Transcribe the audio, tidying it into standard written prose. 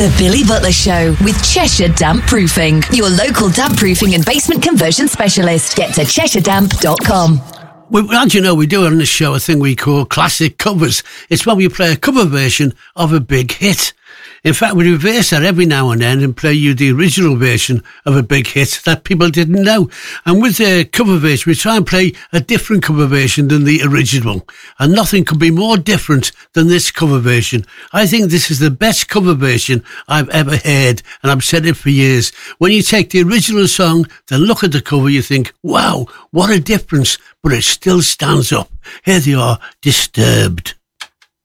The Billy Butler Show with Cheshire Damp Proofing, your local damp proofing and basement conversion specialist. Get to CheshireDamp.com. As you know, we do on this show a thing we call classic covers. It's when we play a cover version of a big hit. In fact, we reverse that every now and then and play you the original version of a big hit that people didn't know. And with the cover version, we try and play a different cover version than the original. And nothing could be more different than this cover version. I think this is the best cover version I've ever heard, and I've said it for years. When you take the original song, then look at the cover, you think, wow, what a difference, but it still stands up. Here they are, Disturbed.